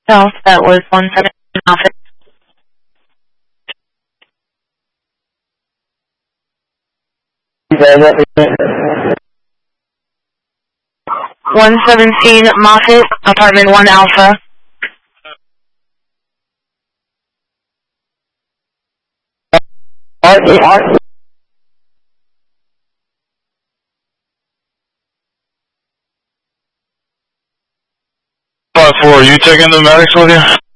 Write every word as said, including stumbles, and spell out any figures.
No, that was one seventeen office. one seventeen Moffett, apartment one Alpha. Five four, are you taking the medics with you?